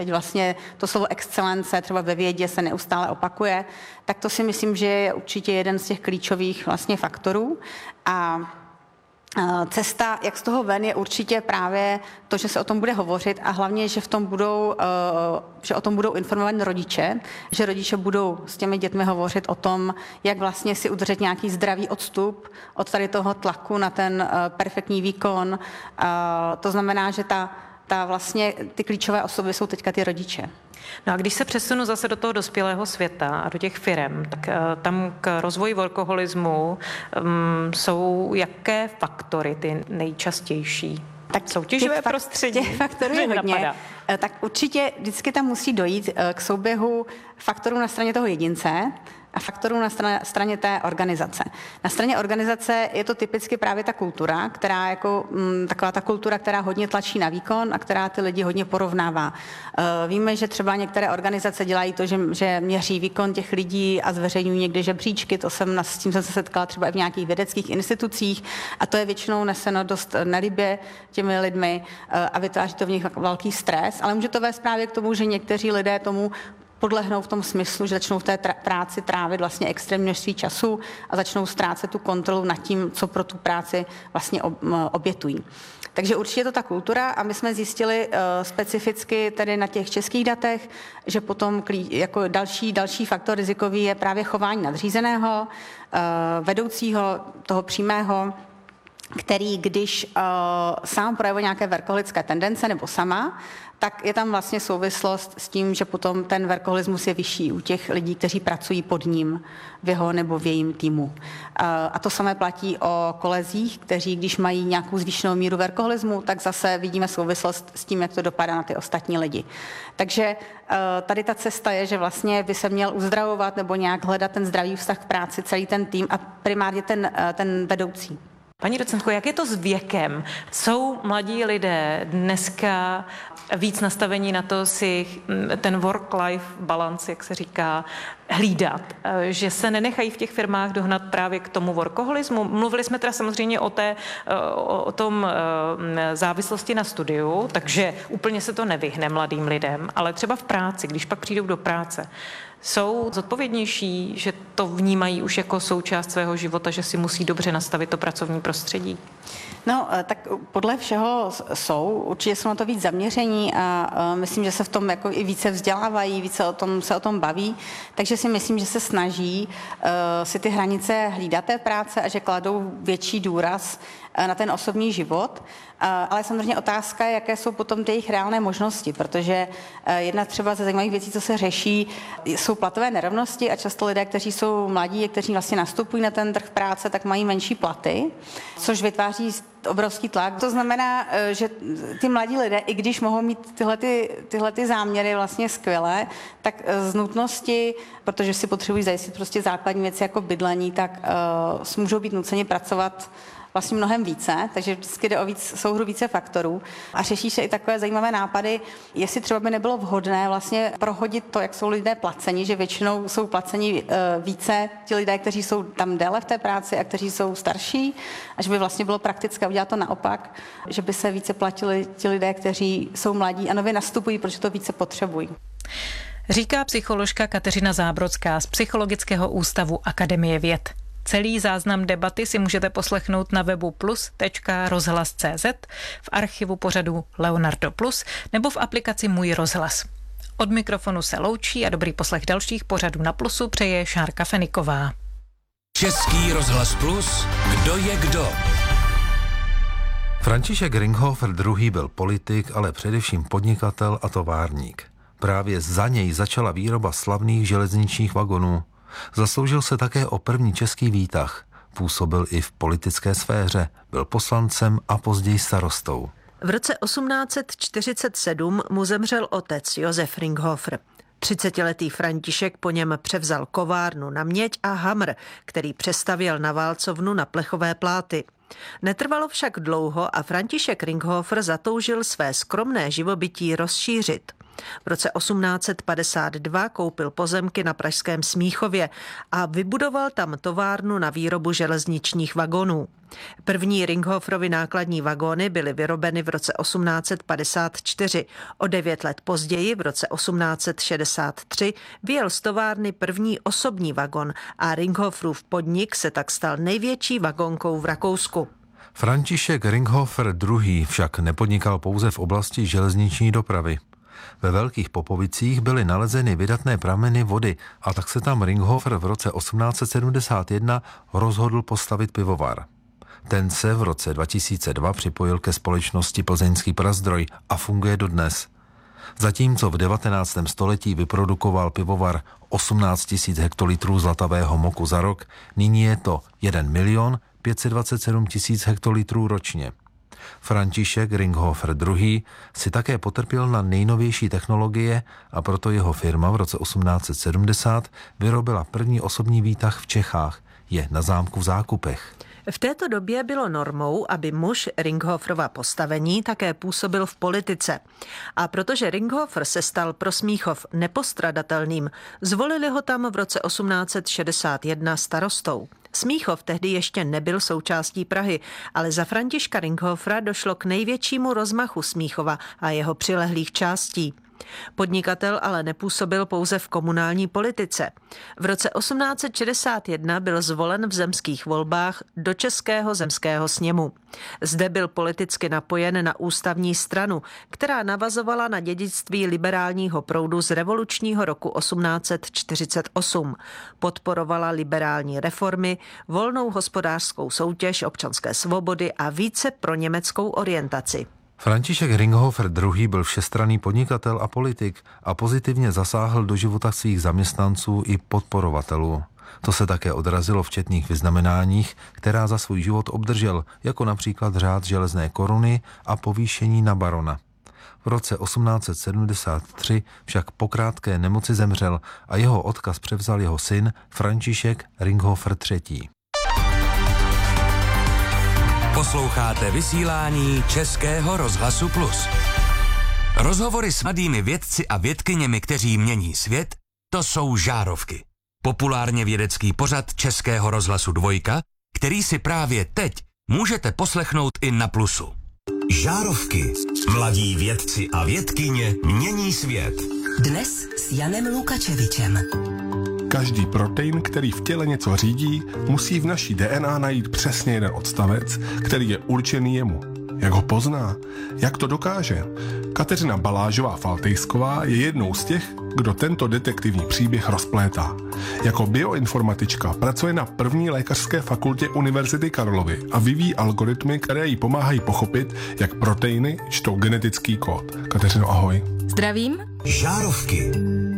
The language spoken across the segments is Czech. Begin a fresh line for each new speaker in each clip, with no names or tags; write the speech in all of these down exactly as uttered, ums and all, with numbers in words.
Teď vlastně to slovo excelence třeba ve vědě se neustále opakuje, tak to si myslím, že je určitě jeden z těch klíčových vlastně faktorů. A cesta, jak z toho ven, je určitě právě to, že se o tom bude hovořit a hlavně, že v tom budou, že o tom budou informovat rodiče, že rodiče budou s těmi dětmi hovořit o tom, jak vlastně si udržet nějaký zdravý odstup od tady toho tlaku na ten perfektní výkon. To znamená, že ta, ta vlastně ty klíčové osoby jsou teďka ty rodiče.
No a když se přesunu zase do toho dospělého světa a do těch firem, tak uh, tam k rozvoji workoholismu um, jsou jaké faktory ty nejčastější? Tak soutěživé
těch
prostředí.
Těch faktorů je hodně. Napadá. Tak určitě vždycky tam musí dojít k souběhu faktorů na straně toho jedince a faktorů na straně, straně té organizace. Na straně organizace je to typicky právě ta kultura, která jako m, taková ta kultura, která hodně tlačí na výkon a která ty lidi hodně porovnává. E, víme, že třeba některé organizace dělají to, že, že měří výkon těch lidí a zveřejňují někdy žebříčky, to jsem s tím jsem se setkala třeba i v nějakých vědeckých institucích a to je většinou neseno dost nelibě těmi lidmi e, a vytváří to v nich velký stres, ale může to vést právě k tomu, že někteří lidé tomu podlehnou v tom smyslu, že začnou v té tra- práci trávit vlastně extrémní množství času a začnou ztrácet tu kontrolu nad tím, co pro tu práci vlastně ob- obětují. Takže určitě je to ta kultura a my jsme zjistili uh, specificky tedy na těch českých datech, že potom klí- jako další, další faktor rizikový je právě chování nadřízeného, uh, vedoucího, toho přímého, který, když uh, sám projevuje nějaké workoholické tendence nebo sama, tak je tam vlastně souvislost s tím, že potom ten workoholismus je vyšší u těch lidí, kteří pracují pod ním v jeho nebo v jejím týmu. Uh, a to samé platí o kolezích, kteří, když mají nějakou zvýšenou míru workoholismu, tak zase vidíme souvislost s tím, jak to dopadá na ty ostatní lidi. Takže uh, tady ta cesta je, že vlastně by se měl uzdravovat nebo nějak hledat ten zdravý vztah k práci, celý ten tým a primárně ten, uh, ten vedoucí.
Paní docentko, jak je to s věkem? Jsou mladí lidé dneska víc nastavení na to si ten work-life balance, jak se říká, hlídat, že se nenechají v těch firmách dohnat právě k tomu workoholismu? Mluvili jsme teda samozřejmě o, té, o, o tom závislosti na studiu, takže úplně se to nevyhne mladým lidem, ale třeba v práci, když pak přijdou do práce, jsou zodpovědnější, že to vnímají už jako součást svého života, že si musí dobře nastavit to pracovní prostředí?
No, tak podle všeho jsou, určitě jsou na to víc zaměření a myslím, že se v tom jako i více vzdělávají, více o tom, se o tom baví, takže si myslím, že se snaží uh, si ty hranice hlídat té práce a že kladou větší důraz uh, na ten osobní život, uh, ale samozřejmě otázka je, jaké jsou potom ty jejich reálné možnosti, protože uh, jedna třeba ze zajímavých věcí, co se řeší, jsou platové nerovnosti a často lidé, kteří jsou mladí a kteří vlastně nastupují na ten trh práce, tak mají menší platy, což vytváří obrovský tlak. To znamená, že ty mladí lidé, i když mohou mít tyhle, ty, tyhle ty záměry vlastně skvělé, tak z nutnosti, protože si potřebují zajistit prostě základní věci jako bydlení, tak uh, můžou být nuceni pracovat vlastně mnohem více, takže vždycky jde o víc, souhru více faktorů a řeší se i takové zajímavé nápady, jestli třeba by nebylo vhodné vlastně prohodit to, jak jsou lidé placeni, že většinou jsou placeni více ti lidé, kteří jsou tam déle v té práci a kteří jsou starší, a že by vlastně bylo praktické udělat to naopak, že by se více platili ti lidé, kteří jsou mladí a nově nastupují, protože to více potřebují.
Říká psycholožka Kateřina Zábrodská z Psychologického ústavu Akademie věd. Celý záznam debaty si můžete poslechnout na webu plus tečka rozhlas tečka cé zet, v archivu pořadu Leonardo Plus nebo v aplikaci Můj rozhlas. Od mikrofonu se loučí a dobrý poslech dalších pořadů na Plusu přeje Šárka Feniková.
Český rozhlas Plus, kdo je kdo?
František Ringhofer druhý byl politik, ale především podnikatel a továrník. Právě za něj začala výroba slavných železničních vagonů. Zasloužil se také o první český výtah. Působil i v politické sféře, byl poslancem a později starostou.
V roce osmnáct set čtyřicet sedm mu zemřel otec Josef Ringhofer. Třicetiletý František po něm převzal kovárnu na měď a hamr, který přestavěl na válcovnu na plechové pláty. Netrvalo však dlouho a František Ringhofer zatoužil své skromné živobytí rozšířit. V roce osmnáct set padesát dva koupil pozemky na pražském Smíchově a vybudoval tam továrnu na výrobu železničních vagonů. První Ringhoferovy nákladní vagóny byly vyrobeny v roce osmnáct set padesát čtyři. O devět let později, v roce osmnáct set šedesát tři, vyjel z továrny první osobní vagon a Ringhoferův podnik se tak stal největší vagonkou v Rakousku.
František Ringhofer druhý. však nepodnikal pouze v oblasti železniční dopravy. Ve Velkých Popovicích byly nalezeny vydatné prameny vody a tak se tam Ringhofer v roce osmnáct set sedmdesát jedna rozhodl postavit pivovar. Ten se v roce dva tisíce dva připojil ke společnosti Plzeňský Prazdroj a funguje dodnes. Zatímco v devatenáctém století vyprodukoval pivovar osmnáct tisíc hektolitrů zlatavého moku za rok, nyní je to jeden milion pět set dvacet sedm tisíc hektolitrů ročně. František Ringhofer druhý. si také potrpěl na nejnovější technologie a proto jeho firma v roce osmnáct set sedmdesát vyrobila první osobní výtah v Čechách. Je na zámku v Zákupech.
V této době bylo normou, aby muž Ringhoferova postavení také působil v politice. A protože Ringhofer se stal pro Smíchov nepostradatelným, zvolili ho tam v roce osmnáct set šedesát jedna starostou. Smíchov tehdy ještě nebyl součástí Prahy, ale za Františka Ringhofera došlo k největšímu rozmachu Smíchova a jeho přilehlých částí. Podnikatel ale nepůsobil pouze v komunální politice. V roce osmnáct set šedesát jedna byl zvolen v zemských volbách do Českého zemského sněmu. Zde byl politicky napojen na ústavní stranu, která navazovala na dědictví liberálního proudu z revolučního roku osmnáct set čtyřicet osm. Podporovala liberální reformy, volnou hospodářskou soutěž, občanské svobody a více pro německou orientaci.
František Ringhofer druhý. byl všestranný podnikatel a politik a pozitivně zasáhl do života svých zaměstnanců i podporovatelů. To se také odrazilo v četných vyznamenáních, která za svůj život obdržel, jako například řád železné koruny a povýšení na barona. V roce osmnáct set sedmdesát tři však po krátké nemoci zemřel a jeho odkaz převzal jeho syn František Ringhofer třetí.
Posloucháte vysílání Českého rozhlasu Plus. Rozhovory s mladými vědci a vědkyněmi, kteří mění svět, to jsou Žárovky. Populárně vědecký pořad Českého rozhlasu Dvojka, který si právě teď můžete poslechnout i na Plusu.
Žárovky. Mladí vědci a vědkyně mění svět.
Dnes s Janem Lukačevičem.
Každý protein, který v těle něco řídí, musí v naší D N A najít přesně jeden odstavec, který je určený jemu. Jak ho pozná? Jak to dokáže? Kateřina Balážová-Faltejsková je jednou z těch, kdo tento detektivní příběh rozplétá. Jako bioinformatička pracuje na první lékařské fakultě Univerzity Karlovy a vyvíjí algoritmy, které jí pomáhají pochopit, jak proteiny čtou genetický kód. Kateřino, ahoj.
Zdravím.
Žárovky.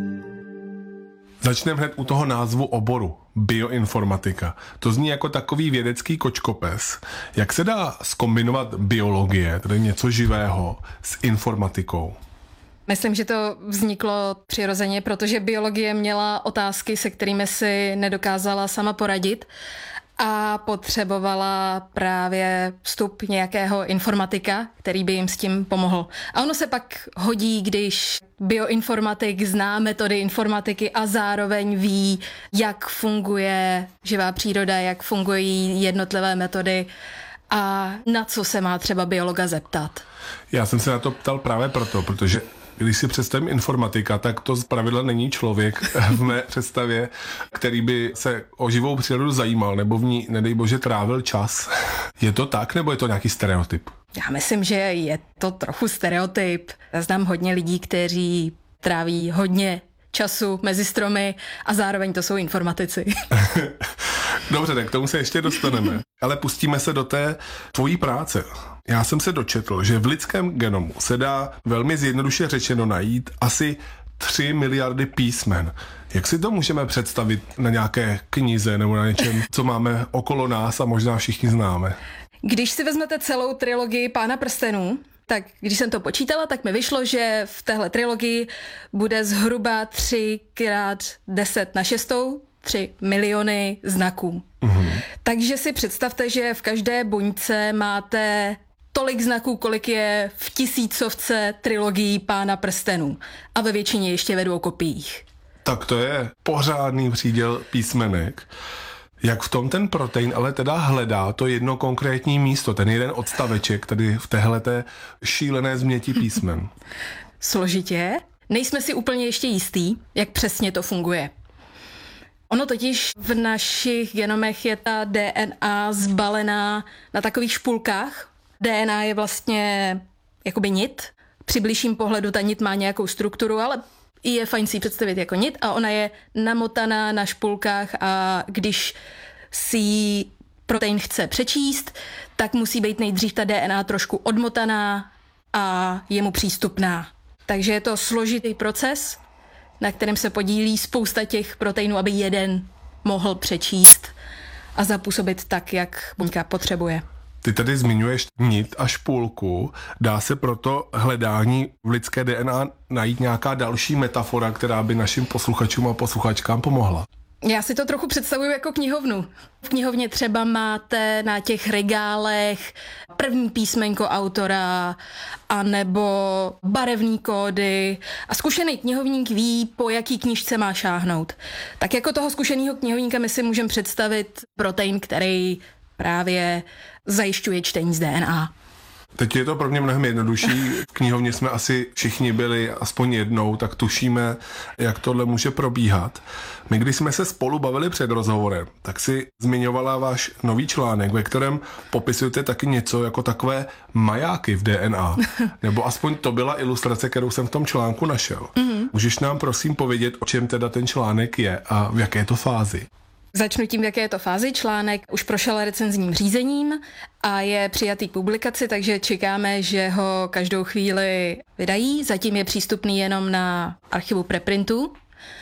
Začneme hned u toho názvu oboru. Bioinformatika. To zní jako takový vědecký kočkopes. Jak se dá zkombinovat biologie, tedy něco živého, s informatikou?
Myslím, že to vzniklo přirozeně, protože biologie měla otázky, se kterými si nedokázala sama poradit a potřebovala právě vstup nějakého informatika, který by jim s tím pomohl. A ono se pak hodí, když bioinformatik zná metody informatiky a zároveň ví, jak funguje živá příroda, jak fungují jednotlivé metody a na co se má třeba biologa zeptat.
Já jsem se na to ptal právě proto, protože když si představím informatika, tak to zpravidla není člověk v mé představě, který by se o živou přírodu zajímal, nebo v ní, nedej bože, trávil čas. Je to tak, nebo je to nějaký stereotyp?
Já myslím, že je to trochu stereotyp. Já znám hodně lidí, kteří tráví hodně času mezi stromy a zároveň to jsou informatici.
Dobře, tak k tomu se ještě dostaneme. Ale pustíme se do té tvojí práce. Já jsem se dočetl, že v lidském genomu se dá velmi zjednoduše řečeno najít asi tři miliardy písmen. Jak si to můžeme představit na nějaké knize nebo na něčem, co máme okolo nás a možná všichni známe?
Když si vezmete celou trilogii Pána prstenů, tak když jsem to počítala, tak mi vyšlo, že v téhle trilogii bude zhruba tři krát deset na šestou, tři miliony znaků. Mm-hmm. Takže si představte, že v každé buňce máte tolik znaků, kolik je v tisícovce trilogií Pána prstenů. A ve většině ještě ve dvou kopiích.
Tak to je pořádný příděl písmenek. Jak v tom ten protein ale teda hledá to jedno konkrétní místo, ten jeden odstaveček tady v téhleté šílené změti písmen?
Složitě. Nejsme si úplně ještě jistý, jak přesně to funguje. Ono totiž v našich genomech je ta D N A zbalená na takových špulkách. D N A je vlastně jakoby nit. Při bližším pohledu ta nit má nějakou strukturu, ale je fajn si ji představit jako nit a ona je namotaná na špulkách a když si ji protein chce přečíst, tak musí být nejdřív ta D N A trošku odmotaná a je mu přístupná. Takže je to složitý proces, na kterém se podílí spousta těch proteinů, aby jeden mohl přečíst a zapůsobit tak, jak buňka potřebuje.
Ty tady zmiňuješ nit a špulku. Dá se proto hledání v lidské D N A najít nějaká další metafora, která by našim posluchačům a posluchačkám pomohla?
Já si to trochu představuju jako knihovnu. V knihovně třeba máte na těch regálech první písmenko autora anebo barevný kódy a zkušený knihovník ví, po jaký knížce má šáhnout. Tak jako toho zkušeného knihovníka my si můžeme představit protein, který právě zajišťuje čtení z D N A.
Teď je to pro mě mnohem jednodušší. V knihovně jsme asi všichni byli aspoň jednou, tak tušíme, jak tohle může probíhat. My, když jsme se spolu bavili před rozhovorem, tak si zmiňovala váš nový článek, ve kterém popisujete taky něco jako takové majáky v D N A. Nebo aspoň to byla ilustrace, kterou jsem v tom článku našel. Mm-hmm. Můžeš nám prosím povědět, o čem teda ten článek je a v jaké je to fázi?
Začnu tím, v jaké je to fázi. Článek už prošel recenzním řízením a je přijatý k publikaci, takže čekáme, že ho každou chvíli vydají. Zatím je přístupný jenom na archivu preprintu.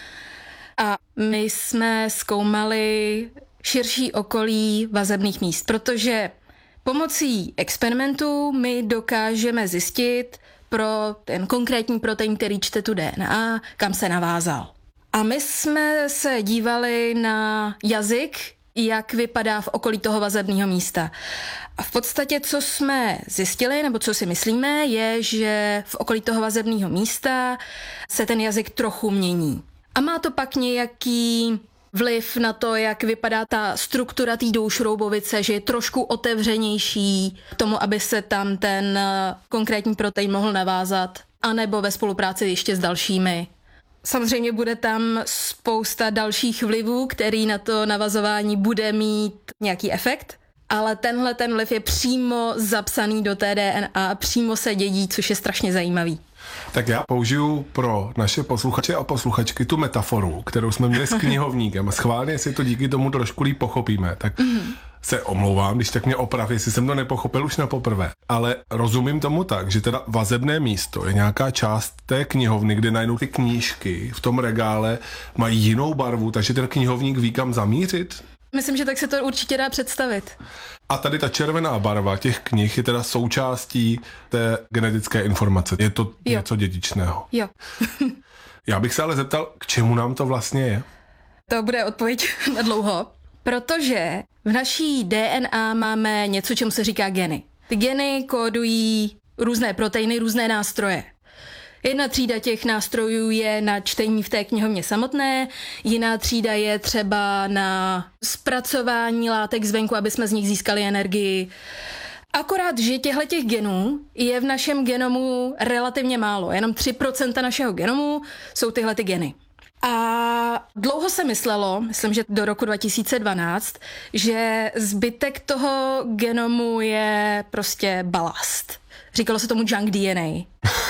A my jsme zkoumali širší okolí vazebných míst, protože pomocí experimentu my dokážeme zjistit pro ten konkrétní protein, který čte tu D N A, kam se navázal. A my jsme se dívali na jazyk, jak vypadá v okolí toho vazebného místa. A v podstatě, co jsme zjistili, nebo co si myslíme, je, že v okolí toho vazebného místa se ten jazyk trochu mění. A má to pak nějaký vliv na to, jak vypadá ta struktura té doušroubovice, že je trošku otevřenější k tomu, aby se tam ten konkrétní protein mohl navázat, anebo ve spolupráci ještě s dalšími. Samozřejmě bude tam spousta dalších vlivů, který na to navazování bude mít nějaký efekt, ale tenhle ten vliv je přímo zapsaný do té D N A, přímo se dědí, což je strašně zajímavý.
Tak já použiju pro naše posluchače a posluchačky tu metaforu, kterou jsme měli s knihovníkem. A schválně si to díky tomu trošku líp pochopíme. Tak mm. se omlouvám, když tak mě oprav, jestli jsem to nepochopil už na poprvé. Ale rozumím tomu tak, že teda vazebné místo je nějaká část té knihovny, kde najednou ty knížky v tom regále mají jinou barvu, takže ten knihovník ví, kam zamířit.
Myslím, že tak se to určitě dá představit.
A tady ta červená barva těch knih je teda součástí té genetické informace. Je to jo. něco dědičného.
Jo.
Já bych se ale zeptal, k čemu nám to vlastně je?
To bude odpověď na dlouho. Protože v naší D N A máme něco, čemu se říká geny. Ty geny kódují různé proteiny, různé nástroje. Jedna třída těch nástrojů je na čtení v té knihovně samotné, jiná třída je třeba na zpracování látek zvenku, aby jsme z nich získali energii. Akorát, že těchto těch genů je v našem genomu relativně málo. Jenom tři procenta našeho genomu jsou tyhle ty geny. A dlouho se myslelo, myslím, že do roku dva tisíce dvanáct, že zbytek toho genomu je prostě balast. Říkalo se tomu junk D N A.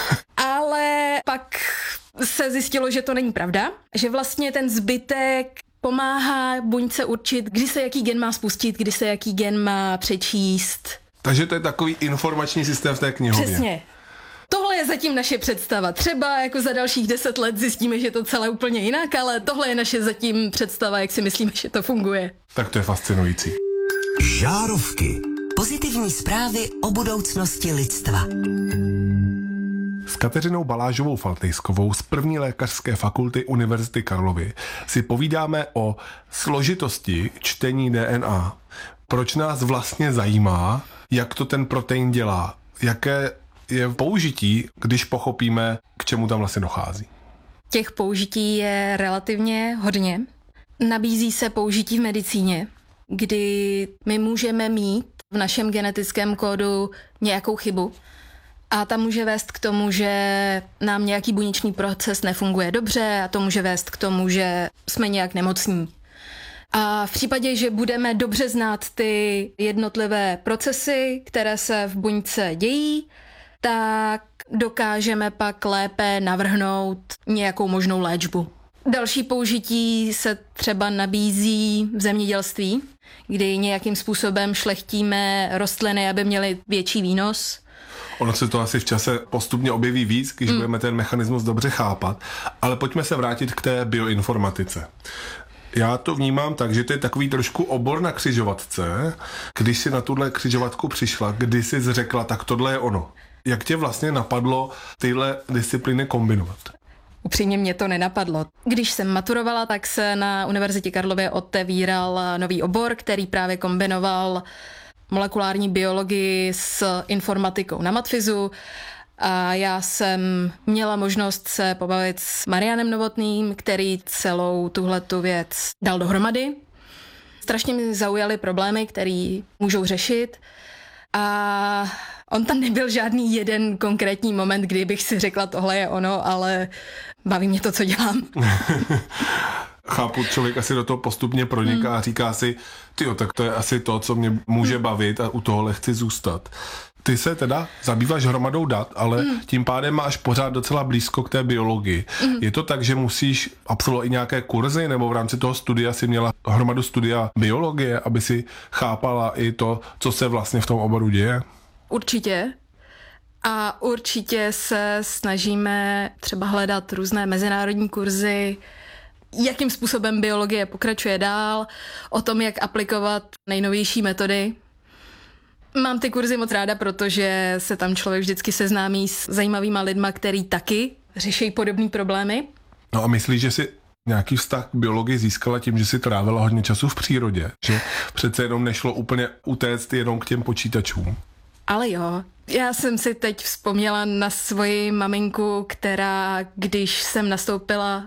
Ale pak se zjistilo, že to není pravda, že vlastně ten zbytek pomáhá buňce určit, kdy se jaký gen má spustit, kdy se jaký gen má přečíst.
Takže to je takový informační systém v té knihovně.
Přesně. Tohle je zatím naše představa. Třeba jako za dalších deset let zjistíme, že to celé úplně jinak, ale tohle je naše zatím představa, jak si myslíme, že to funguje.
Tak to je fascinující.
Žárovky. Pozitivní zprávy o budoucnosti lidstva.
V
Kateřinou Balážovou Faltejskovou z první lékařské fakulty Univerzity Karlovy si povídáme o složitosti čtení D N A. Proč nás vlastně zajímá, jak to ten protein dělá, jaké je použití, když pochopíme, k čemu tam vlastně dochází.
Těch použití je relativně hodně. Nabízí se použití v medicíně, kdy my můžeme mít v našem genetickém kódu nějakou chybu a ta může vést k tomu, že nám nějaký buněčný proces nefunguje dobře a to může vést k tomu, že jsme nějak nemocní. A v případě, že budeme dobře znát ty jednotlivé procesy, které se v buňce dějí, tak dokážeme pak lépe navrhnout nějakou možnou léčbu. Další použití se třeba nabízí v zemědělství, kdy nějakým způsobem šlechtíme rostliny, aby měly větší výnos.
Ono se to asi v čase postupně objeví víc, když mm. budeme ten mechanismus dobře chápat, ale pojďme se vrátit k té bioinformatice. Já to vnímám tak, že to je takový trošku obor na křižovatce. Když si na tuhle křižovatku přišla, kdy jsi řekla, tak tohle je ono. Jak tě vlastně napadlo tyhle disciplíny kombinovat?
Upřímně mě to nenapadlo. Když jsem maturovala, tak se na Univerzitě Karlově otevíral nový obor, který právě kombinoval molekulární biologii s informatikou na matfizu. A já jsem měla možnost se pobavit s Marianem Novotným, který celou tuhletu věc dal dohromady. Strašně mi zaujaly problémy, které můžou řešit. A on tam nebyl žádný jeden konkrétní moment, kdy bych si řekla, tohle je ono, ale baví mě to, co dělám.
Chápu, člověk asi do toho postupně proniká hmm. a říká si, tyjo, tak to je asi to, co mě může bavit a u tohohle chci zůstat. Ty se teda zabýváš hromadou dat, ale mm. tím pádem máš pořád docela blízko k té biologii. Mm. Je to tak, že musíš absolvovat i nějaké kurzy, nebo v rámci toho studia si měla hromadu studia biologie, aby si chápala i to, co se vlastně v tom oboru děje?
Určitě. A určitě se snažíme třeba hledat různé mezinárodní kurzy, jakým způsobem biologie pokračuje dál, o tom, jak aplikovat nejnovější metody. Mám ty kurzy moc ráda, protože se tam člověk vždycky seznámí s zajímavýma lidma, který taky řeší podobné problémy.
No a myslíš, že si nějaký vztah k biologii získala tím, že si trávila hodně času v přírodě? Že přece jenom nešlo úplně utéct jenom k těm počítačům?
Ale jo. Já jsem si teď vzpomněla na svoji maminku, která, když jsem nastoupila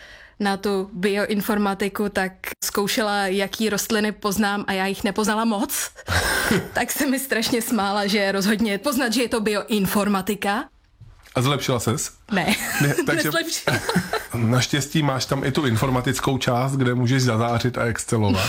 na tu bioinformatiku, tak zkoušela, jaký rostliny poznám a já jich nepoznala moc. Tak se mi strašně smála, že rozhodně poznat, že je to bioinformatika.
A zlepšila ses?
Ne,
ne takže
nezlepšila.
Naštěstí máš tam i tu informatickou část, kde můžeš zazářit a excelovat.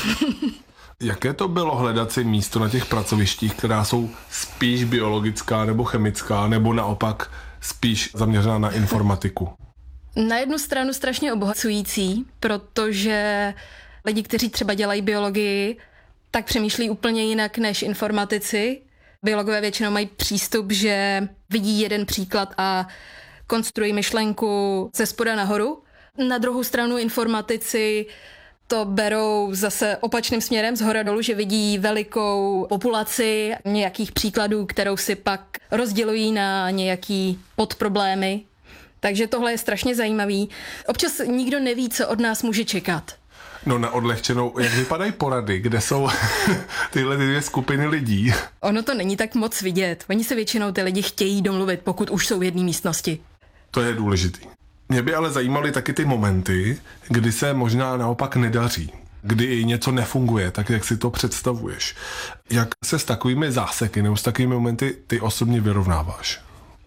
Jaké to bylo hledat si místo na těch pracovištích, která jsou spíš biologická nebo chemická, nebo naopak spíš zaměřená na informatiku?
Na jednu stranu strašně obohacující, protože lidi, kteří třeba dělají biologii, tak přemýšlí úplně jinak než informatici. Biologové většinou mají přístup, že vidí jeden příklad a konstruují myšlenku ze spoda nahoru. Na druhou stranu informatici to berou zase opačným směrem, zhora dolů, že vidí velikou populaci nějakých příkladů, kterou si pak rozdělují na nějaký podproblémy. Takže tohle je strašně zajímavý. Občas nikdo neví, co od nás může čekat.
No na odlehčenou, jak vypadají porady, kde jsou tyhle dvě skupiny lidí?
Ono to není tak moc vidět. Oni se většinou ty lidi chtějí domluvit, pokud už jsou v jedné místnosti.
To je důležitý. Mě by ale zajímaly taky ty momenty, kdy se možná naopak nedaří, kdy něco nefunguje, tak jak si to představuješ. Jak se s takovými záseky nebo s takovými momenty ty osobně vyrovnáváš?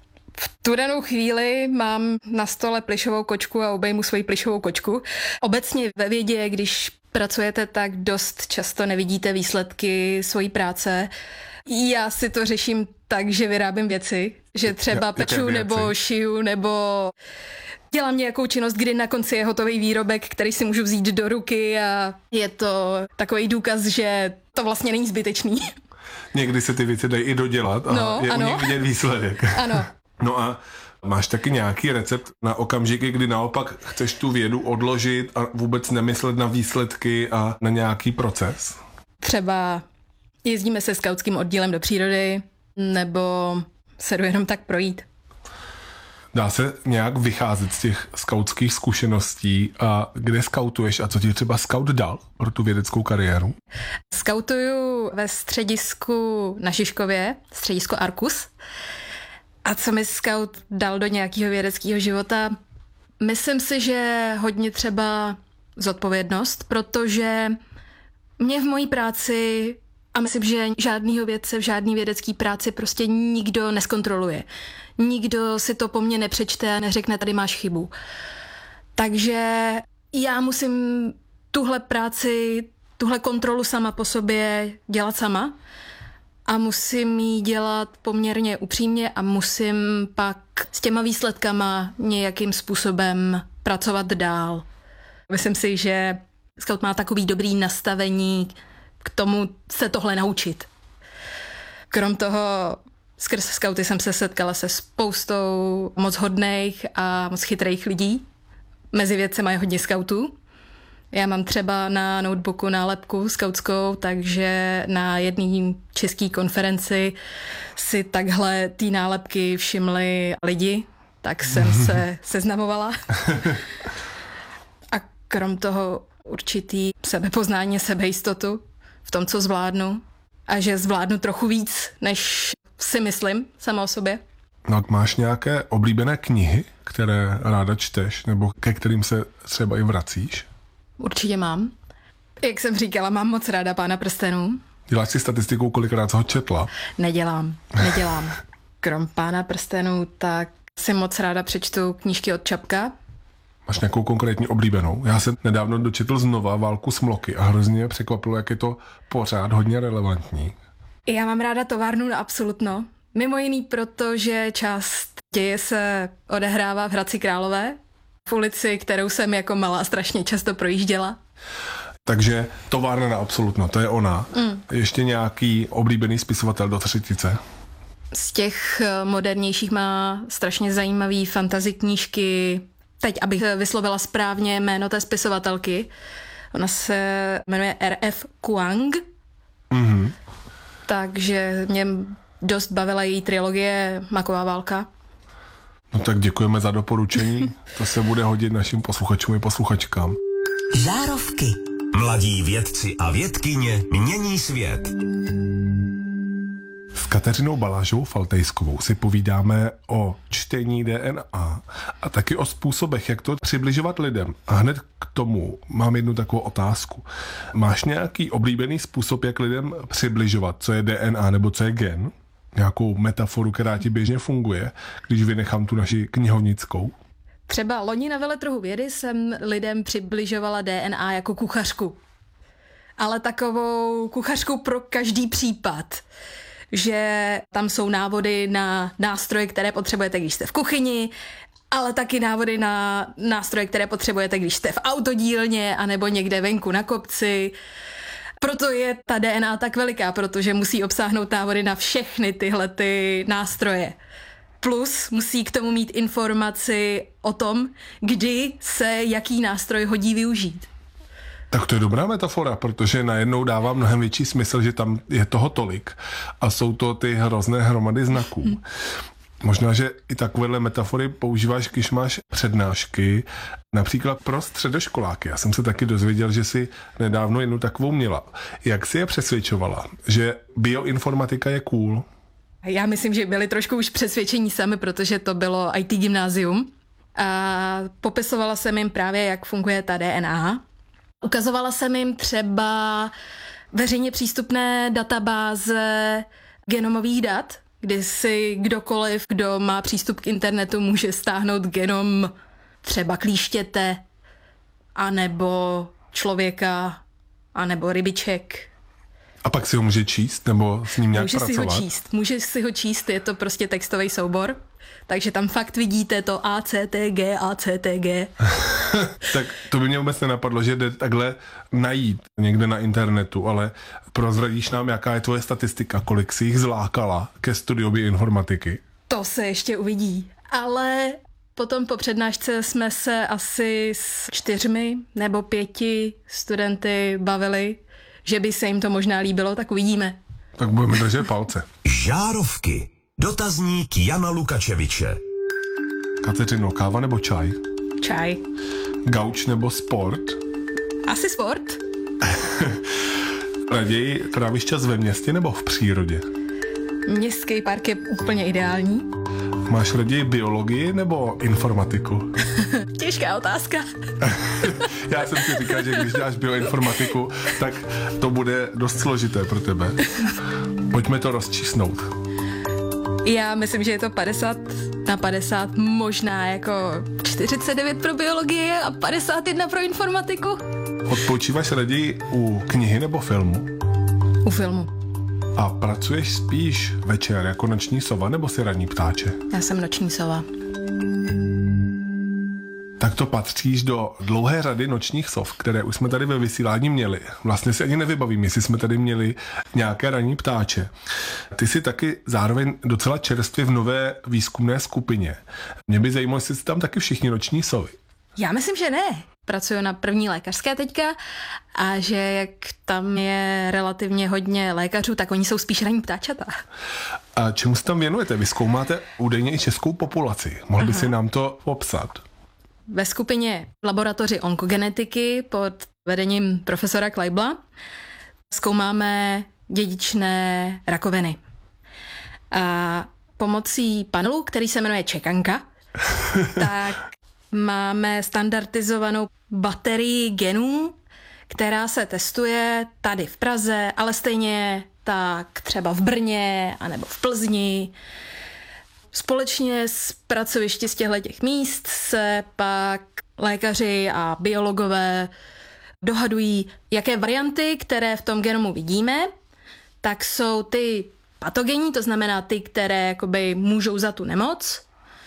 V tu danou chvíli mám na stole plyšovou kočku a obejmu svoji plyšovou kočku. Obecně ve vědě, když pracujete, tak dost často nevidíte výsledky svojí práce. Já si to řeším tak, že vyrábím věci, že třeba ja, peču nebo šiju nebo dělám nějakou činnost, kdy na konci je hotový výrobek, který si můžu vzít do ruky a je to takový důkaz, že to vlastně není zbytečný.
Někdy se ty věci dají i dodělat a
no,
je
ano.
u nich vidět výsledek.
Ano.
No a máš taky nějaký recept na okamžiky, kdy naopak chceš tu vědu odložit a vůbec nemyslet na výsledky a na nějaký proces?
Třeba jezdíme se skautským oddílem do přírody nebo se jdu jenom tak projít.
Dá se nějak vycházet z těch skautských zkušeností a kde skautuješ a co ti třeba skaut dal pro tu vědeckou kariéru?
Skautuju ve středisku na Žižkově, středisko Arkus. A co mi skaut dal do nějakého vědeckého života? Myslím si, že hodně třeba zodpovědnost, protože mě v mojí práci, a myslím, že žádnýho vědce v žádný vědecký práci prostě nikdo neskontroluje. Nikdo si to po mně nepřečte a neřekne, tady máš chybu. Takže já musím tuhle práci, tuhle kontrolu sama po sobě dělat sama a musím ji dělat poměrně upřímně a musím pak s těma výsledkama nějakým způsobem pracovat dál. Myslím si, že skaut má takový dobrý nastavení k tomu se tohle naučit. Krom toho, skrz skauty jsem se setkala se spoustou moc hodných a moc chytrých lidí. Mezi vědcema je hodně skautů. Já mám třeba na notebooku nálepku skautskou, takže na jedné české konferenci si takhle ty nálepky všimli lidi, tak jsem se seznamovala. A krom toho určitý sebepoznání, sebejistotu v tom, co zvládnu a že zvládnu trochu víc, než si myslím sama o sobě.
No a máš nějaké oblíbené knihy, které ráda čteš nebo ke kterým se třeba i vracíš?
Určitě mám. Jak jsem říkala, mám moc ráda Pána prstenů.
Děláš si statistiku, kolikrát jsi ho četla?
Nedělám, nedělám. Krom Pána prstenů, tak si moc ráda přečtu knížky od Čapka.
Máš nějakou konkrétní oblíbenou? Já jsem nedávno dočetl znova Válku smloky a hrozně mě překvapilo, jak je to pořád hodně relevantní.
Já mám ráda Továrnu na absolutno. Mimo jiný proto, že část děje se odehrává v Hradci Králové, v ulici, kterou jsem jako malá strašně často projížděla.
Takže Továrna na absolutno, to je ona. Mm. Ještě nějaký oblíbený spisovatel do třetice?
Z těch modernějších má strašně zajímavý fantasy knížky. Teď, abych vyslovila správně jméno té spisovatelky. Ona se jmenuje R F Kuang. Mm-hmm. Takže mě dost bavila její trilogie Maková válka.
No tak děkujeme za doporučení. To se bude hodit našim posluchačům i posluchačkám.
Žárovky.
Mladí vědci a vědkyně mění svět.
S Kateřinou Balážovou Faltejskovou si povídáme o čtení D N A a taky o způsobech, jak to přibližovat lidem. A hned k tomu mám jednu takovou otázku. Máš nějaký oblíbený způsob, jak lidem přibližovat, co je D N A nebo co je gen? Nějakou metaforu, která ti běžně funguje, když vynechám tu naši knihovnickou?
Třeba loni na veletrhu vědy jsem lidem přibližovala D N A jako kuchařku. Ale takovou kuchařku pro každý případ. Že tam jsou návody na nástroje, které potřebujete, když jste v kuchyni, ale taky návody na nástroje, které potřebujete, když jste v autodílně anebo někde venku na kopci. Proto je ta D N A tak veliká, protože musí obsáhnout návody na všechny tyhle ty nástroje. Plus musí k tomu mít informaci o tom, kdy se jaký nástroj hodí využít.
Tak to je dobrá metafora, protože najednou dává mnohem větší smysl, že tam je toho tolik a jsou to ty hrozné hromady znaků. Hmm. Možná, že i takovéhle metafory používáš, když máš přednášky, například pro středoškoláky. Já jsem se taky dozvěděl, že si nedávno jednu takovou měla. Jak si je přesvědčovala, že bioinformatika je cool?
Já myslím, že byli trošku už přesvědčení sami, protože to bylo í té gymnázium. A popisovala jsem jim právě, jak funguje ta D N A. Ukazovala jsem jim třeba veřejně přístupné databáze genomových dat, kdy si kdokoliv, kdo má přístup k internetu, může stáhnout genom třeba klíštěte, anebo člověka, anebo rybiček.
A pak si ho může číst, nebo s ním nějak
může
pracovat?
Může si ho číst, může si ho číst, je to prostě textový soubor. Takže tam fakt vidíte to A C T G, A C T G.
Tak to by mě vůbec nenapadlo, že jde takhle najít někde na internetu, ale prozradíš nám, jaká je tvoje statistika, kolik jsi jich zlákala ke studiu bioinformatiky?
To se ještě uvidí, ale potom po přednášce jsme se asi s čtyřmi nebo pěti studenty bavili, že by se jim to možná líbilo, tak uvidíme.
Tak budeme držet palce.
Žárovky. Dotazník Jana Lukačeviče.
Kateřino, káva nebo čaj?
Čaj.
Gauč nebo sport?
Asi sport.
Raději trávíš čas ve městě nebo v přírodě?
Městský park je úplně ideální.
Máš raději biologii nebo informatiku?
Těžká otázka.
Já jsem si říkal, že když děláš bioinformatiku, tak to bude dost složité pro tebe. Pojďme to rozčísnout.
Já myslím, že je to padesát na padesát, možná jako čtyřicet devět pro biologii a padesát jedna pro informatiku.
Odpočíváš raději u knihy nebo filmu?
U filmu.
A pracuješ spíš večer jako noční sova nebo si ranní ptáče?
Já jsem noční sova.
Tak to patříš do dlouhé řady nočních sov, které už jsme tady ve vysílání měli. Vlastně si ani nevybavím, jestli jsme tady měli nějaké ranní ptáče. Ty jsi taky zároveň docela čerstvě v nové výzkumné skupině. Mě by zajímalo, jestli jsi tam taky všichni noční sovy.
Já myslím, že ne. Pracuju na první lékařské teďka a že jak tam je relativně hodně lékařů, tak oni jsou spíš ranní ptáčata.
A čemu se tam věnujete? Vy zkoumáte údajně i českou populaci. Mohl by si nám to popsat?
Ve skupině laboratoři onkogenetiky pod vedením profesora Kleibla zkoumáme dědičné rakoviny. A pomocí panelu, který se jmenuje čekanka, tak máme standardizovanou baterii genů, která se testuje tady v Praze, ale stejně tak třeba v Brně anebo v Plzni. Společně s pracovišti z těchto míst se pak lékaři a biologové dohadují, jaké varianty, které v tom genomu vidíme, tak jsou ty patogenní, to znamená ty, které jakoby můžou za tu nemoc,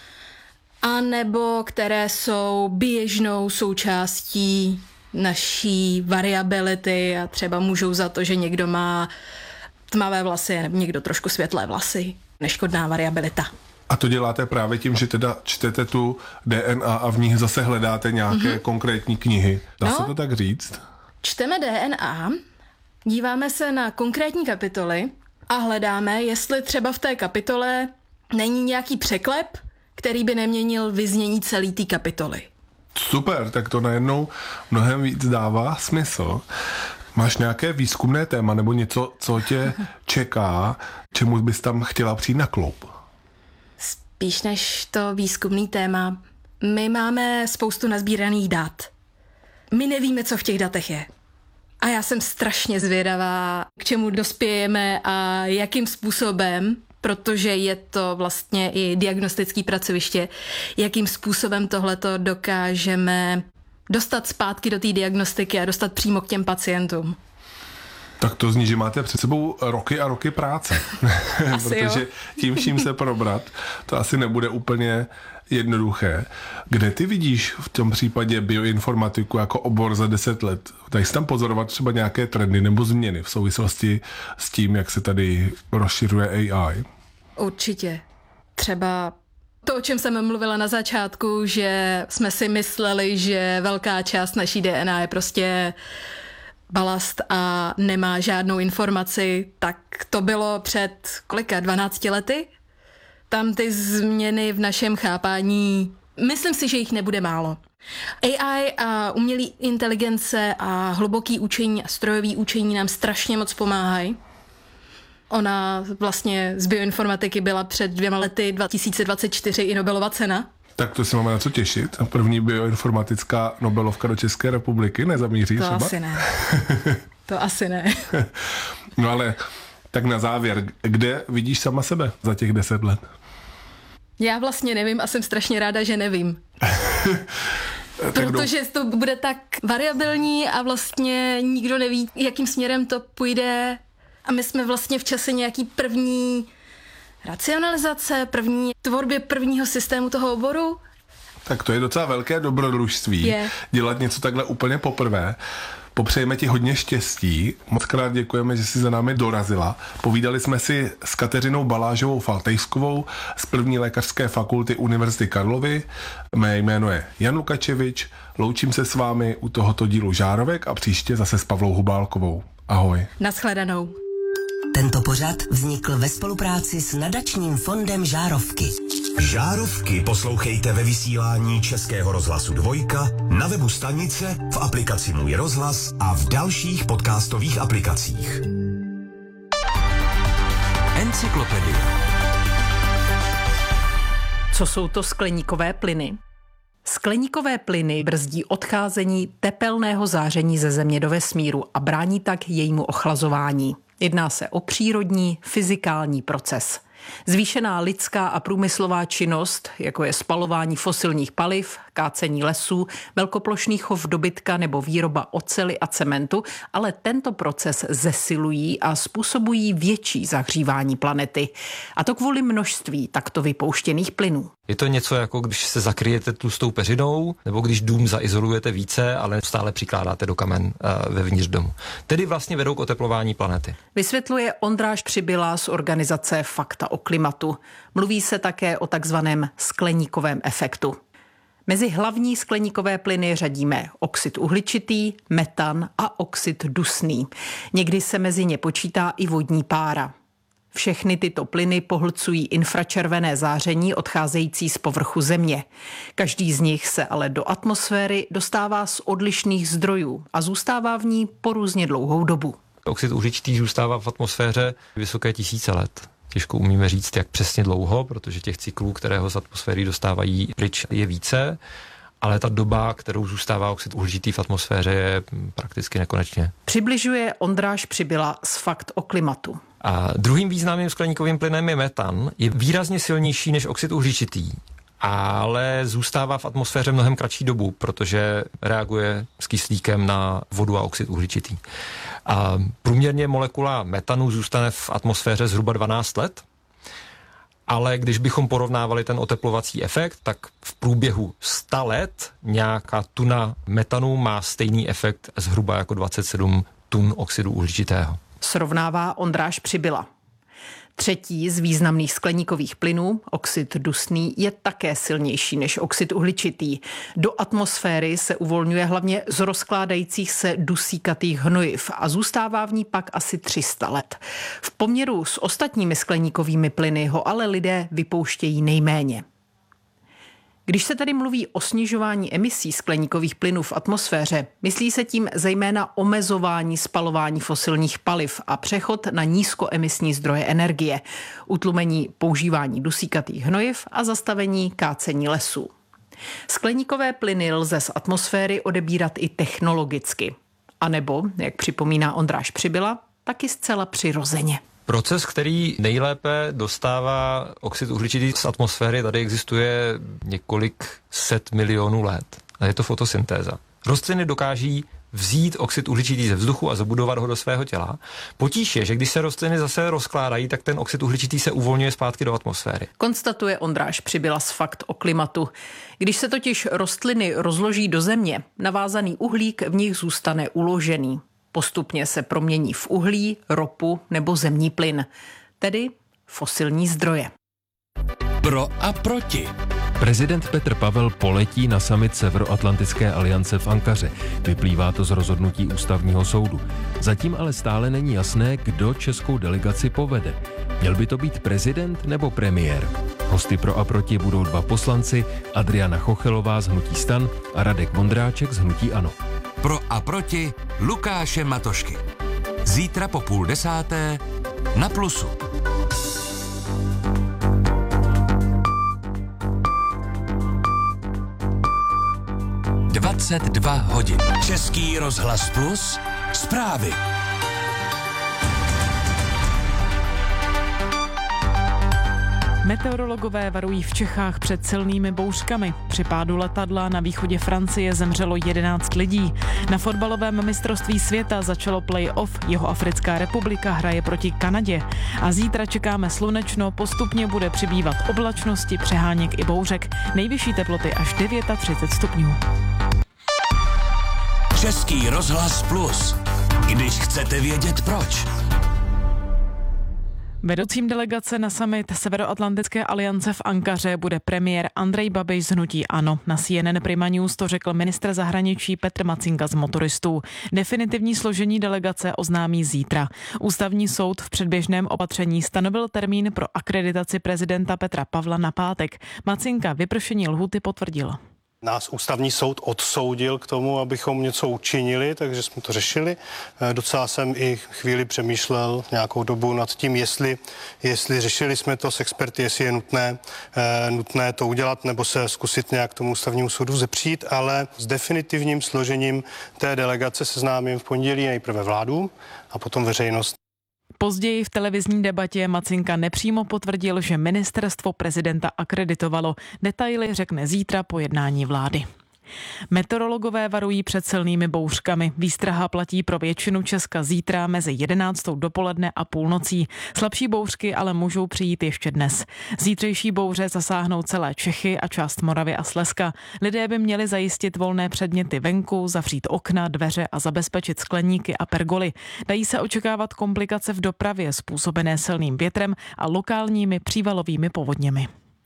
a nebo které jsou běžnou součástí naší variability a třeba můžou za to, že někdo má tmavé vlasy nebo někdo trošku světlé vlasy. Neškodná variabilita.
A to děláte právě tím, že teda čtete tu D N A a v nich zase hledáte nějaké mm-hmm. konkrétní knihy. Dá no, se to tak říct?
Čteme D N A, díváme se na konkrétní kapitoly a hledáme, jestli třeba v té kapitole není nějaký překlep, který by neměnil vyznění celé té kapitoly.
Super, tak to najednou mnohem víc dává smysl. Máš nějaké výzkumné téma nebo něco, co tě čeká, čemu bys tam chtěla přijít na kloup?
Spíš než to výzkumný téma, my máme spoustu nazbíraných dat. My nevíme, co v těch datech je. A já jsem strašně zvědavá, k čemu dospějeme a jakým způsobem, protože je to vlastně i diagnostické pracoviště, jakým způsobem tohleto dokážeme dostat zpátky do té diagnostiky a dostat přímo k těm pacientům.
Tak to zní, že máte před sebou roky a roky práce. Protože jo. Tím vším se probrat, to asi nebude úplně jednoduché. Kde ty vidíš v tom případě bioinformatiku jako obor za deset let? Dají se tam pozorovat třeba nějaké trendy nebo změny v souvislosti s tím, jak se tady rozšiřuje A I?
Určitě. Třeba to, o čem jsem mluvila na začátku, že jsme si mysleli, že velká část naší D N A je prostě balast a nemá žádnou informaci, tak to bylo před kolika, dvanácti lety? Tam ty změny v našem chápání, myslím si, že jich nebude málo. A I a umělé inteligence a hluboký učení a strojový učení nám strašně moc pomáhají. Ona vlastně z bioinformatiky byla před dvěma lety dva tisíce dvacet čtyři i Nobelova cena.
Tak to si máme na co těšit. První bioinformatická Nobelovka do České republiky nezamíří
to
třeba?
To asi ne. To asi ne.
No ale tak na závěr, kde vidíš sama sebe za těch deset let? Já
vlastně nevím a jsem strašně ráda, že nevím. Protože to bude tak variabilní a vlastně nikdo neví, jakým směrem to půjde. A my jsme vlastně v čase nějaký první racionalizace, první tvorbě prvního systému toho oboru.
Tak to je docela velké dobrodružství.
Je.
Dělat něco takhle úplně poprvé. Popřejeme ti hodně štěstí. Moc krát děkujeme, že jsi za námi dorazila. Povídali jsme si s Kateřinou Balážovou Faltejskovou z první lékařské fakulty Univerzity Karlovy. Mé jméno je Jan Lukačevič. Loučím se s vámi u tohoto dílu Žárovek a příště zase s Pavlou Hubálkovou. Ahoj.
Naschledanou.
Tento pořad vznikl ve spolupráci s nadačním fondem Žárovky.
Žárovky poslouchejte ve vysílání Českého rozhlasu Dvojka, na webu stanice, v aplikaci Můj rozhlas a v dalších podcastových aplikacích.
Encyklopedie.
Co jsou to skleníkové plyny? Skleníkové plyny brzdí odcházení tepelného záření ze Země do vesmíru a brání tak jejímu ochlazování. Jedná se o přírodní, fyzikální proces. Zvýšená lidská a průmyslová činnost, jako je spalování fosilních paliv, kácení lesů, velkoplošný chov dobytka nebo výroba oceli a cementu, ale tento proces zesilují a způsobují větší zahřívání planety. A to kvůli množství takto vypouštěných plynů.
Je to něco jako když se zakryjete tlustou peřinou, nebo když dům zaizolujete více, ale stále přikládáte do kamen uh, vevnitř domu. Tedy vlastně vedou k oteplování planety.
Vysvětluje Ondráš Přibyla z organizace Fakta o klimatu. Mluví se také o takzvaném skleníkovém efektu. Mezi hlavní skleníkové plyny řadíme oxid uhličitý, metan a oxid dusný. Někdy se mezi ně počítá i vodní pára. Všechny tyto plyny pohlcují infračervené záření odcházející z povrchu Země. Každý z nich se ale do atmosféry dostává z odlišných zdrojů a zůstává v ní po různě dlouhou dobu.
Oxid uhličitý zůstává v atmosféře vysoké tisíce let. Těžko umíme říct, jak přesně dlouho, protože těch cyklů, které ho z atmosféry dostávají pryč, je více, ale ta doba, kterou zůstává oxid uhličitý v atmosféře, je prakticky nekonečně.
Přibližuje Ondráš Přibyla z Fakt o klimatu.
A druhým významným skleníkovým plynem je metan. Je výrazně silnější než oxid uhličitý, ale zůstává v atmosféře mnohem kratší dobu, protože reaguje s kyslíkem na vodu a oxid uhličitý. A průměrně molekula metanu zůstane v atmosféře zhruba dvanáct let, ale když bychom porovnávali ten oteplovací efekt, tak v průběhu sta let nějaká tuna metanu má stejný efekt zhruba jako dvacet sedm tun oxidu uhličitého.
Srovnává Ondráš Přibyla. Třetí z významných skleníkových plynů, oxid dusný, je také silnější než oxid uhličitý. Do atmosféry se uvolňuje hlavně z rozkládajících se dusíkatých hnojiv a zůstává v ní pak asi tři sta let. V poměru s ostatními skleníkovými plyny ho ale lidé vypouštějí nejméně. Když se tady mluví o snižování emisí skleníkových plynů v atmosféře, myslí se tím zejména omezování spalování fosilních paliv a přechod na nízkoemisní zdroje energie, utlumení používání dusíkatých hnojiv a zastavení kácení lesů. Skleníkové plyny lze z atmosféry odebírat i technologicky. A nebo, jak připomíná Ondráš Přibyla, taky zcela přirozeně.
Proces, který nejlépe dostává oxid uhličitý z atmosféry, tady existuje několik set milionů let. A je to fotosyntéza. Rostliny dokáží vzít oxid uhličitý ze vzduchu a zabudovat ho do svého těla. Potíž je, že když se rostliny zase rozkládají, tak ten oxid uhličitý se uvolňuje zpátky do atmosféry.
Konstatuje Ondráš Přibyla z Fakt o klimatu. Když se totiž rostliny rozloží do země, navázaný uhlík v nich zůstane uložený. Postupně se promění v uhlí, ropu nebo zemní plyn, tedy fosilní zdroje.
Pro a proti.
Prezident Petr Pavel poletí na summit Severoatlantické aliance v Ankaře. Vyplývá to z rozhodnutí ústavního soudu. Zatím ale stále není jasné, kdo českou delegaci povede. Měl by to být prezident nebo premiér? Hosty pro a proti budou dva poslanci, Adriana Chochelová z hnutí STAN a Radek Vondráček z hnutí ANO.
Pro a proti Lukáše Matošky. Zítra po půl desáté na Plusu. dvacet dva hodin. Český rozhlas Plus. Zprávy.
Meteorologové varují v Čechách před silnými bouřkami. Při pádu letadla na východě Francie zemřelo jedenáct lidí. Na fotbalovém mistrovství světa začalo play-off. Jihoafrická republika hraje proti Kanadě. A zítra čekáme slunečno, postupně bude přibývat oblačnosti, přeháněk i bouřek. Nejvyšší teploty až třicet devět stupňů.
Český rozhlas Plus. Když chcete vědět proč.
Vedoucím delegace na summit Severoatlantické aliance v Ankaře bude premiér Andrej Babiš z hnutí ANO. Na C N N Prima News to řekl ministr zahraničí Petr Macinka z Motoristů. Definitivní složení delegace oznámí zítra. Ústavní soud v předběžném opatření stanovil termín pro akreditaci prezidenta Petra Pavla na pátek. Macinka vypršení lhůty potvrdil.
Nás ústavní soud odsoudil k tomu, abychom něco učinili, takže jsme to řešili. Docela jsem i chvíli přemýšlel nějakou dobu nad tím, jestli, jestli řešili jsme to s experty, jestli je nutné, nutné to udělat nebo se zkusit nějak tomu ústavnímu soudu zepřít, ale s definitivním složením té delegace seznámím v pondělí nejprve vládu a potom veřejnost.
Později v televizní debatě Macinka nepřímo potvrdil, že ministerstvo prezidenta akreditovalo. Detaily řekne zítra po jednání vlády. Meteorologové varují před silnými bouřkami. Výstraha platí pro většinu Česka zítra mezi jedenáctou dopoledne a půlnocí. Slabší bouřky ale můžou přijít ještě dnes. Zítřejší bouře zasáhnou celé Čechy a část Moravy a Slezska. Lidé by měli zajistit volné předměty venku, zavřít okna, dveře a zabezpečit skleníky a pergoly. Dají se očekávat komplikace v dopravě způsobené silným větrem a lokálními přívalovými povodněmi.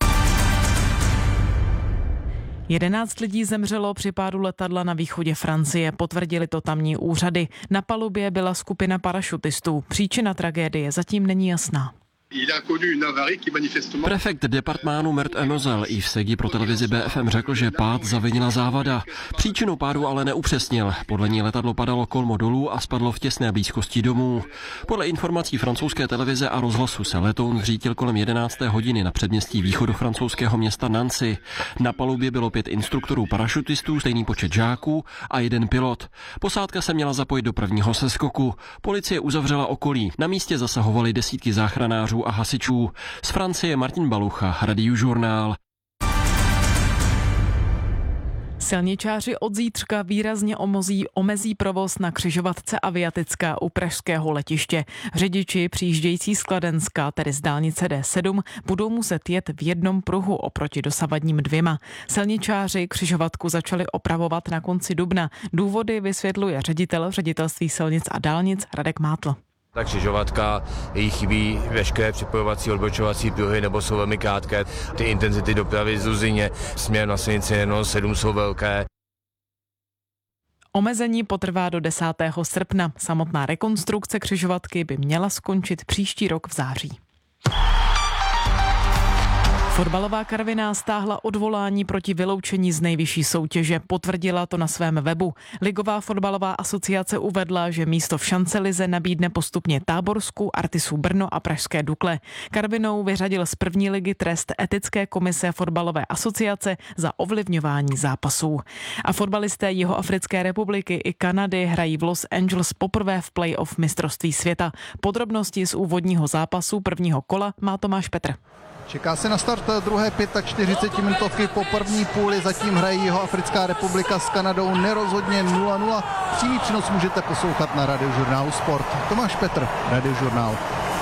Jedenáct lidí zemřelo při pádu letadla na východě Francie, potvrdili to tamní úřady. Na palubě byla skupina parašutistů. Příčina tragédie zatím není jasná.
Prefekt departmánu Mert Emozel i v Segi pro televizi B F M řekl, že pád zavinila závada. Příčinu pádu ale neupřesnil. Podle ní letadlo padalo kolmo dolů a spadlo v těsné blízkosti domů. Podle informací francouzské televize a rozhlasu se letoun zřítil kolem jedenácté hodiny na předměstí východofrancouzského města Nancy. Na palubě bylo pět instruktorů parašutistů, stejný počet žáků a jeden pilot. Posádka se měla zapojit do prvního seskoku. Policie uzavřela okolí. Na místě zasahovali desítky záchranářů a hasičů. Z Francie Martin Balucha, Radiožurnál.
Silničáři od zítřka výrazně omozí, omezí provoz na křižovatce Aviatická u pražského letiště. Řidiči přijíždějící z Kladenska, tedy z dálnice D sedm, budou muset jet v jednom pruhu oproti dosavadním dvěma. Silničáři křižovatku začali opravovat na konci dubna. Důvody vysvětluje ředitel Ředitelství silnic a dálnic Radek Mátl.
Ta křižovatka, jí chybí veškeré připojovací odbočovací pruhy nebo jsou velmi krátké. Ty intenzity dopravy z Uzyně směrem na silnici jedno sedm jsou velké.
Omezení potrvá do desátého srpna. Samotná rekonstrukce křižovatky by měla skončit příští rok v září. Fotbalová Karviná stáhla odvolání proti vyloučení z nejvyšší soutěže. Potvrdila to na svém webu. Ligová fotbalová asociace uvedla, že místo v šancelize nabídne postupně Táborsku, Artisu Brno a pražské Dukle. Karvinou vyřadil z první ligy trest etické komise fotbalové asociace za ovlivňování zápasů. A fotbalisté Jihoafrické republiky i Kanady hrají v Los Angeles poprvé v play-off mistrovství světa. Podrobnosti z úvodního zápasu prvního kola má Tomáš Petr.
Čeká se na start druhé čtyřicetiminútovky po první půli, zatím hrají Jihoafrická republika s Kanadou nerozhodně nula nula. Přímý přenos můžete poslouchat na Radiožurnálu Sport. Tomáš Petr, Radiožurnál.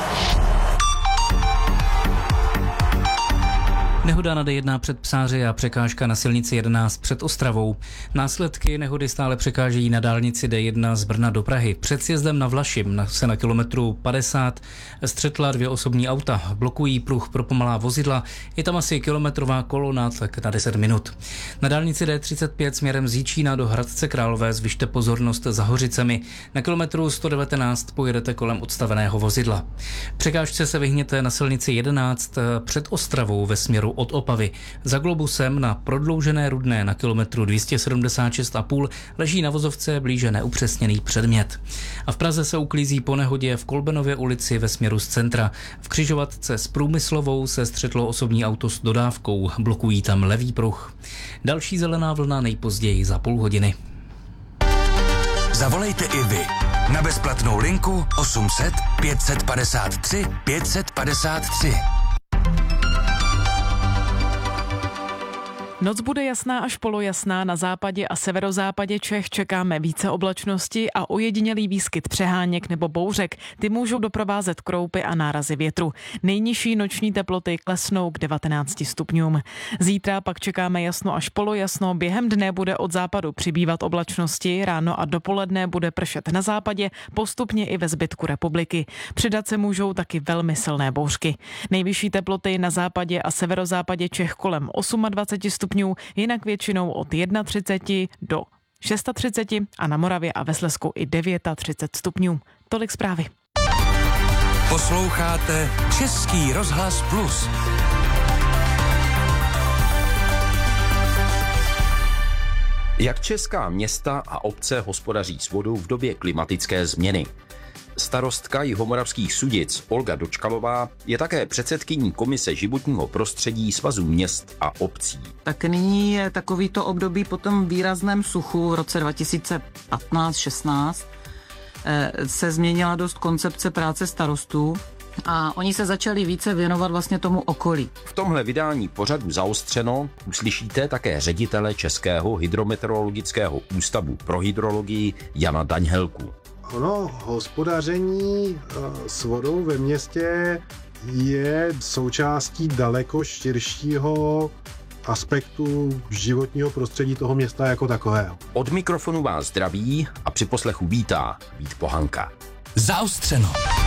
Nehoda na D jedna před Psáři a překážka na silnici jedenáct před Ostravou. Následky nehody stále překážejí na dálnici D jedna z Brna do Prahy. Před sjezdem na Vlašim se na kilometru padesát střetla dvě osobní auta. Blokují pruh pro pomalá vozidla. Je tam asi kilometrová kolona, tak na deset minut. Na dálnici D třicet pět směrem z Jičína do Hradce Králové zvyšte pozornost za Hořicemi. Na kilometru sto devatenáct pojedete kolem odstaveného vozidla. Překážce se vyhněte na silnici jedenáct před Ostravou ve směru od Opavy. Za Globusem na prodloužené Rudné na kilometru dvě stě sedmdesát šest a půl leží na vozovce blíže neupřesněný předmět. A v Praze se uklízí po nehodě v Kolbenově ulici ve směru z centra. V křižovatce s Průmyslovou se střetlo osobní auto s dodávkou. Blokují tam levý pruh. Další zelená vlna nejpozději za půl hodiny.
Zavolejte i vy na bezplatnou linku osm set pět set padesát tři pět set padesát tři.
Noc bude jasná až polojasná, na západě a severozápadě Čech čekáme více oblačnosti a ojedinělý výskyt přeháněk nebo bouřek. Ty můžou doprovázet kroupy a nárazy větru. Nejnižší noční teploty klesnou k devatenácti stupňům. Zítra pak čekáme jasno až polojasno, během dne bude od západu přibývat oblačnosti, ráno a dopoledne bude pršet na západě, postupně i ve zbytku republiky. Přidat se můžou taky velmi silné bouřky. Nejvyšší teploty na západě a severozápadě Čech kolem dvacet osm stupňů, jinak většinou od třicet jedna do třicet šest a na Moravě a ve Slezsku i třicet devět stupňů. Tolik zprávy.
Posloucháte Český rozhlas Plus.
Jak česká města a obce hospodaří s vodou v době klimatické změny? Starostka Jihomoravských Sudic Olga Dočkalová je také předsedkyní Komise životního prostředí Svazu měst a obcí.
Tak nyní je takovýto období po tom výrazném suchu v roce dva tisíce patnáct šestnáct se změnila dost koncepce práce starostů a oni se začali více věnovat vlastně tomu okolí.
V tomhle vydání pořadu Zaostřeno uslyšíte také ředitele Českého hydrometeorologického ústavu pro hydrologii Jana Daňhelku.
Ono, hospodaření s vodou ve městě je součástí daleko širšího aspektu životního prostředí toho města jako takového.
Od mikrofonu vás zdraví a při poslechu vítá Vít Pohanka.
Zaostřeno.